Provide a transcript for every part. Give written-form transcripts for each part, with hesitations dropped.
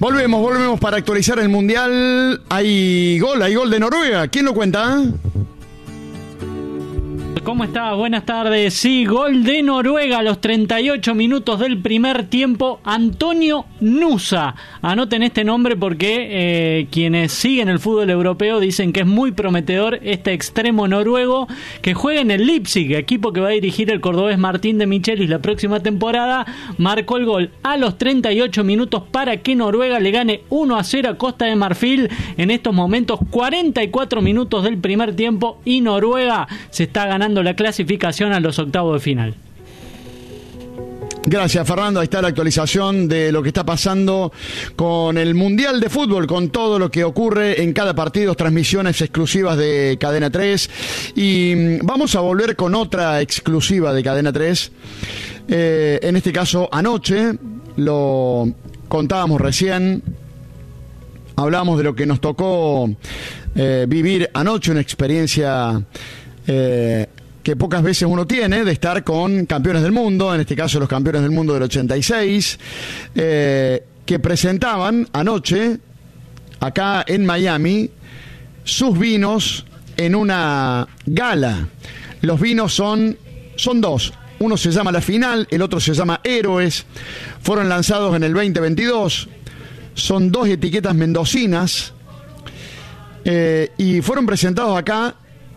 Volvemos para actualizar el Mundial. Hay gol de Noruega. ¿Quién lo cuenta? ¿Cómo está? Buenas tardes. Sí, gol de Noruega a los 38 minutos del primer tiempo. Antonio Nusa. Anoten este nombre porque quienes siguen el fútbol europeo dicen que es muy prometedor este extremo noruego que juega en el Leipzig, equipo que va a dirigir el cordobés Martín de Michelis la próxima temporada. Marcó el gol a los 38 minutos para que Noruega le gane 1-0 a Costa de Marfil. En estos momentos 44 minutos del primer tiempo y Noruega se está ganando la clasificación a los octavos de final. Gracias, Fernando. Ahí está la actualización de lo que está pasando con el Mundial de Fútbol, con todo lo que ocurre en cada partido, transmisiones exclusivas de Cadena 3. Y vamos a volver con otra exclusiva de Cadena 3. En este caso, anoche, lo contábamos recién, hablábamos de lo que nos tocó vivir anoche, una experiencia que pocas veces uno tiene, de estar con campeones del mundo, en este caso los campeones del mundo del 86, que presentaban anoche, acá en Miami, sus vinos en una gala. Los vinos son dos. Uno se llama La Final, el otro se llama Héroes. Fueron lanzados en el 2022. Son dos etiquetas mendocinas. Y fueron presentados acá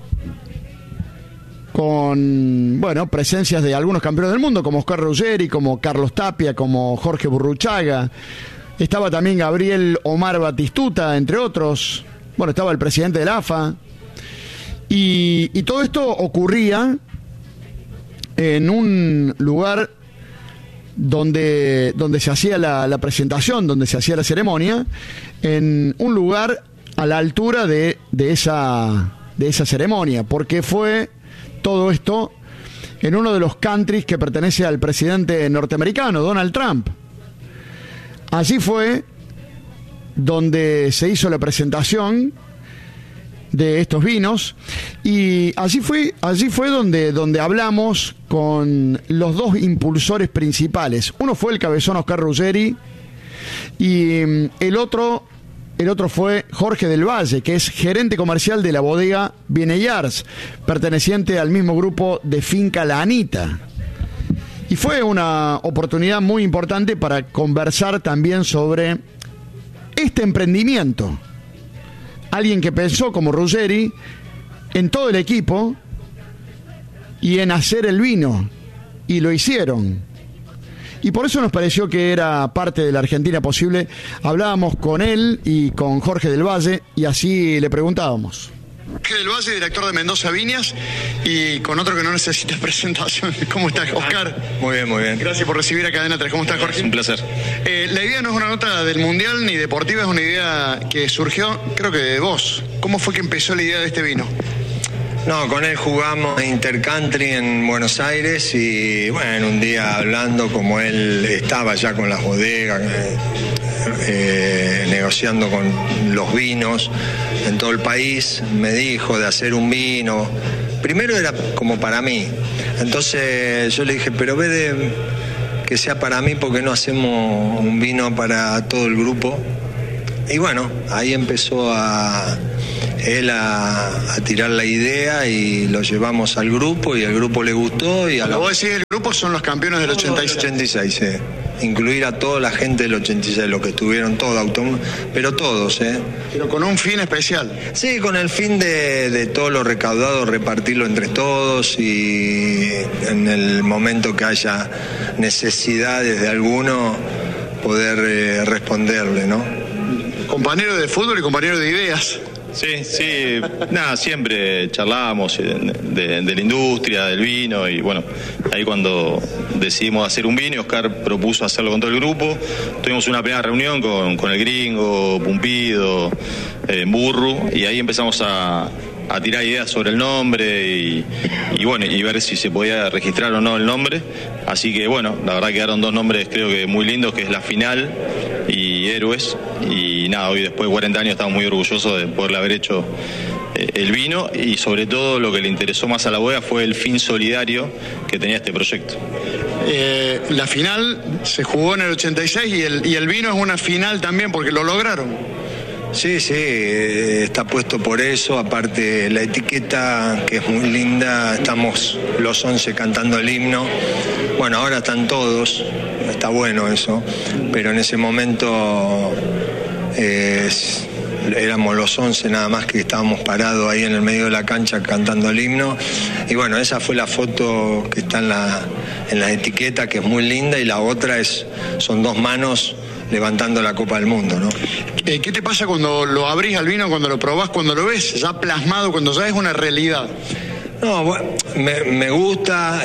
con, presencias de algunos campeones del mundo, como Oscar Ruggeri, como Carlos Tapia, como Jorge Burruchaga. Estaba también Gabriel Omar Batistuta, entre otros. Estaba el presidente de la AFA. Y todo esto ocurría en un lugar donde se hacía la presentación, donde se hacía la ceremonia, en un lugar a la altura de esa ceremonia, porque fue todo esto en uno de los countries que pertenece al presidente norteamericano, Donald Trump. Allí fue donde se hizo la presentación de estos vinos, y allí fue donde hablamos con los dos impulsores principales. Uno fue el cabezón Oscar Ruggeri y el otro fue Jorge del Valle, que es gerente comercial de la bodega Bieneyars, perteneciente al mismo grupo de Finca La Anita. Y fue una oportunidad muy importante para conversar también sobre este emprendimiento. Alguien que pensó, como Ruggeri, en todo el equipo y en hacer el vino, y lo hicieron. Y por eso nos pareció que era parte de la Argentina posible. Hablábamos con él y con Jorge del Valle, y así le preguntábamos. Jorge del Valle, director de Mendoza Viñas, y con otro que no necesita presentación. ¿Cómo estás, Oscar? Muy bien, muy bien. Gracias por recibir a Cadena 3. ¿Cómo estás, Jorge? Es un placer. La idea no es una nota del Mundial ni deportiva, es una idea que surgió, creo que de vos. ¿Cómo fue que empezó la idea de este vino? No, con él jugamos Intercountry en Buenos Aires y un día hablando, como él estaba ya con las bodegas, negociando con los vinos en todo el país, me dijo de hacer un vino. Primero era como para mí, entonces yo le dije, pero ve de que sea para mí, ¿por qué no hacemos un vino para todo el grupo? Y ahí empezó él a tirar la idea y lo llevamos al grupo y al grupo le gustó. Y vos decís, el grupo son los campeones del 86. 86, sí. Incluir a toda la gente del 86, los que estuvieron todos, pero todos, Pero con un fin especial. Sí, con el fin de todo lo recaudado repartirlo entre todos, y en el momento que haya necesidades de alguno poder responderle, ¿no? Compañero de fútbol y compañero de ideas. Sí, siempre charlábamos de la industria, del vino, y ahí cuando decidimos hacer un vino, Oscar propuso hacerlo con todo el grupo. Tuvimos una primera reunión con el Gringo, Pumpido, Burru, y ahí empezamos a tirar ideas sobre el nombre y ver si se podía registrar o no el nombre. Así que la verdad quedaron dos nombres creo que muy lindos, que es La Final y Héroes. Y hoy después de 40 años estamos muy orgullosos de poderle haber hecho el vino, y sobre todo lo que le interesó más a la bodega fue el fin solidario que tenía este proyecto. La final se jugó en el 86 y el vino es una final también porque lo lograron. Sí, está puesto por eso, aparte la etiqueta que es muy linda, estamos los 11 cantando el himno, bueno, ahora están todos, está bueno eso, pero en ese momento éramos los 11 nada más que estábamos parados ahí en el medio de la cancha cantando el himno, y bueno, esa fue la foto que está en la etiqueta, que es muy linda, y la otra son dos manos levantando la Copa del Mundo, ¿no? ¿Qué te pasa cuando lo abrís al vino, cuando lo probás, cuando lo ves ya plasmado, cuando ya es una realidad? No, bueno, me gusta,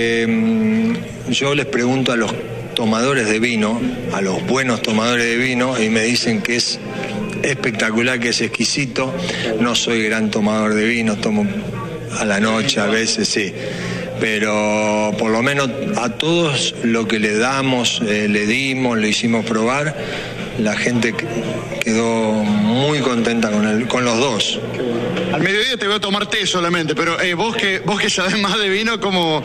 yo les pregunto a los tomadores de vino, a los buenos tomadores de vino, y me dicen que es espectacular, que es exquisito. No soy gran tomador de vino, tomo a la noche a veces, sí. Pero por lo menos a todos lo que le damos, le hicimos probar, la gente quedó muy contenta con los dos. Al mediodía te voy a tomar té solamente, pero vos que sabés más de vino, ¿cómo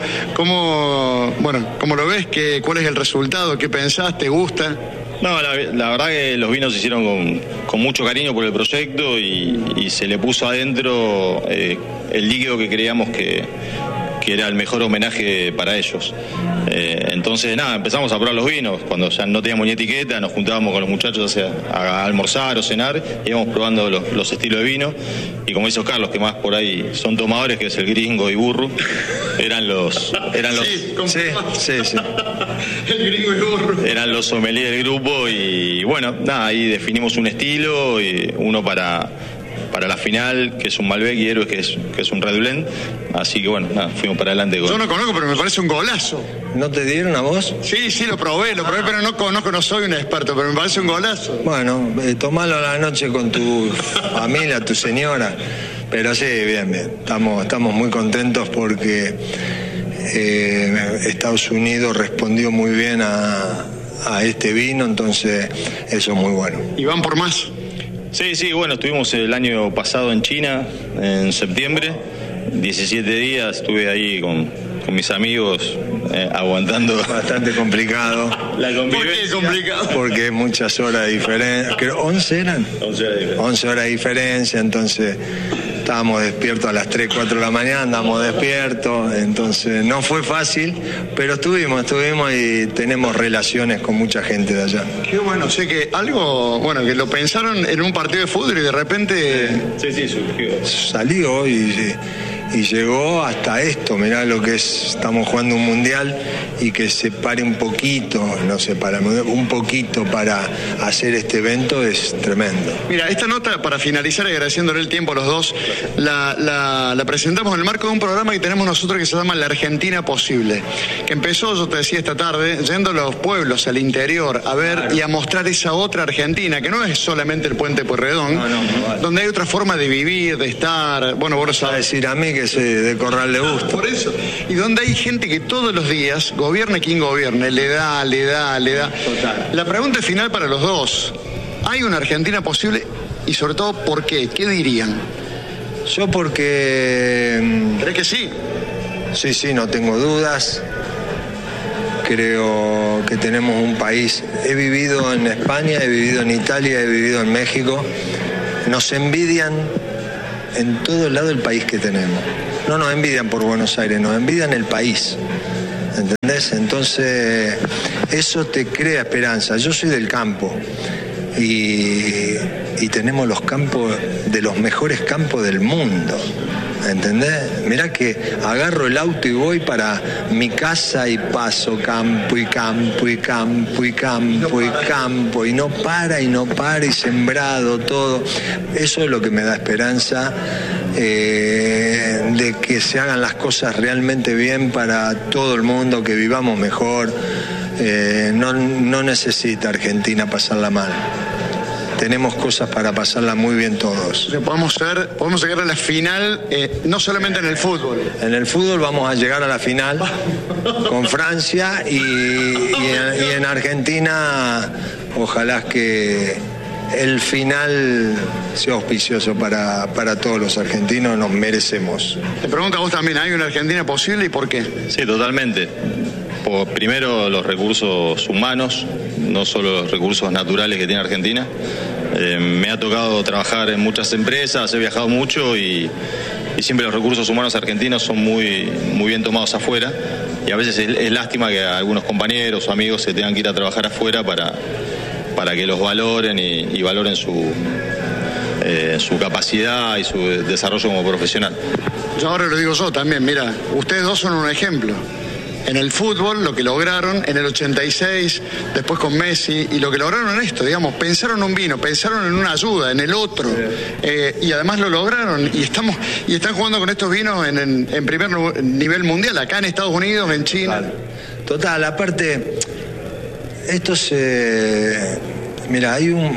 lo ves? ¿Cuál es el resultado? ¿Qué pensás? ¿Te gusta? No, la verdad que los vinos se hicieron con mucho cariño por el proyecto y se le puso adentro el líquido que creíamos que era el mejor homenaje para ellos. Entonces, empezamos a probar los vinos. Cuando ya no teníamos ni etiqueta, nos juntábamos con los muchachos a almorzar o cenar, íbamos probando los estilos de vino. Y como hizo Carlos, que más por ahí son tomadores, que es el gringo y burro, eran los Sí. El gringo y burro. Eran los sommeliers del grupo y bueno, ahí definimos un estilo, y uno para la final, que es un Malbec, y Héroes, que es un Red Blend. Así que bueno, fuimos para adelante. Yo no conozco, pero me parece un golazo. ¿No te dieron a vos? Sí, lo probé, pero no conozco, no soy un experto, pero me parece un golazo. Bueno, tomalo a la noche con tu familia, tu señora. Pero sí, bien. Estamos muy contentos porque Estados Unidos respondió muy bien a este vino, entonces eso es muy bueno. ¿Y van por más? Sí, bueno, estuvimos el año pasado en China, en septiembre, 17 días, estuve ahí con mis amigos aguantando. Bastante complicado. La convivencia. ¿Por qué complicado? Porque muchas horas de diferencia, creo 11 eran. 11 horas de diferencia, entonces estábamos despiertos a las 3, 4 de la mañana, andamos despiertos, entonces no fue fácil, pero estuvimos y tenemos relaciones con mucha gente de allá. Qué bueno, sé que algo, que lo pensaron en un partido de fútbol y de repente... Sí, surgió. Salió y llegó hasta esto, mirá lo que es, estamos jugando un mundial y que se pare un poquito para hacer este evento es tremendo. Mira, esta nota, para finalizar, agradeciéndole el tiempo a los dos, la presentamos en el marco de un programa que tenemos nosotros que se llama La Argentina Posible, que empezó, yo te decía esta tarde, yendo a los pueblos, al interior, a ver y a mostrar esa otra Argentina, que no es solamente el Puente Pueyrredón, donde hay otra forma de vivir, de estar, vos lo sabés. A decir a mí que soy de Corral de Gusto. Por eso. Y donde hay gente que todos los días, gobierne quien gobierne, le da. Total. La pregunta final para los dos. ¿Hay una Argentina posible? Y sobre todo, ¿por qué? ¿Qué dirían? Yo porque... ¿Crees que sí? Sí, no tengo dudas. Creo que tenemos un país... He vivido en España, he vivido en Italia, he vivido en México. Nos envidian en todo lado el país que tenemos. No nos envidian por Buenos Aires, nos envidian el país. ¿Entendés? Entonces, eso te crea esperanza. Yo soy del campo y tenemos los campos, de los mejores campos del mundo. ¿Entendés? Mirá que agarro el auto y voy para mi casa y paso campo y campo y campo y campo y campo y no para y sembrado todo. Eso es lo que me da esperanza de que se hagan las cosas realmente bien para todo el mundo, que vivamos mejor. No necesita Argentina pasarla mal. Tenemos cosas para pasarla muy bien todos. Podemos llegar a la final, no solamente en el fútbol. En el fútbol vamos a llegar a la final con Francia y en Argentina ojalá que el final sea auspicioso para todos los argentinos, nos merecemos. Te pregunto a vos también, ¿hay una Argentina posible y por qué? Sí, totalmente. Primero los recursos humanos, no solo los recursos naturales que tiene Argentina. Me ha tocado trabajar en muchas empresas, he viajado mucho y siempre los recursos humanos argentinos son muy bien tomados afuera, y a veces es lástima que algunos compañeros o amigos se tengan que ir a trabajar afuera para que los valoren y valoren su capacidad y su desarrollo como profesional. Yo ahora lo digo yo también, mira, ustedes dos son un ejemplo. En el fútbol, lo que lograron en el 86, después con Messi, y lo que lograron en esto, digamos, pensaron un vino, pensaron en una ayuda, en el otro, y además lo lograron, y están jugando con estos vinos en primer nivel mundial, acá en Estados Unidos, en China. Total, aparte, esto mira,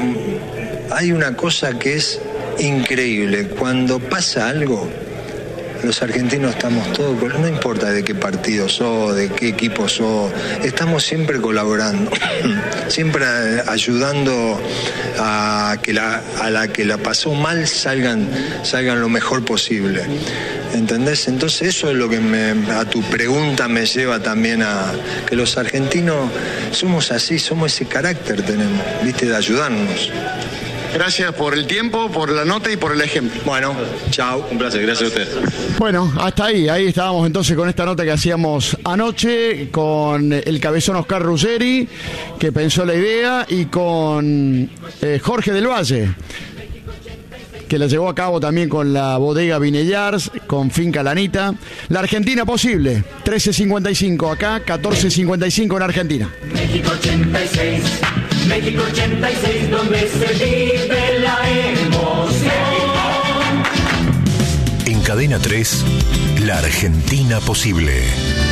hay una cosa que es increíble, cuando pasa algo, los argentinos estamos todos, no importa de qué partido sos, de qué equipo sos, estamos siempre colaborando, siempre ayudando a la que la pasó mal salgan lo mejor posible. ¿Entendés? Entonces eso es lo que a tu pregunta me lleva también a que los argentinos somos así, somos ese carácter tenemos, ¿viste? De ayudarnos. Gracias por el tiempo, por la nota y por el ejemplo. Bueno, chao. Un placer, gracias a usted. Bueno, hasta ahí estábamos entonces con esta nota que hacíamos anoche con el cabezón Oscar Ruggeri, que pensó la idea, y con Jorge del Valle, que la llevó a cabo también con la bodega Vinellars, con Finca Lanita. La Argentina posible, 13.55 acá, 14.55 en Argentina. México 86, México 86, donde se vive la emoción. En Cadena 3, La Argentina posible.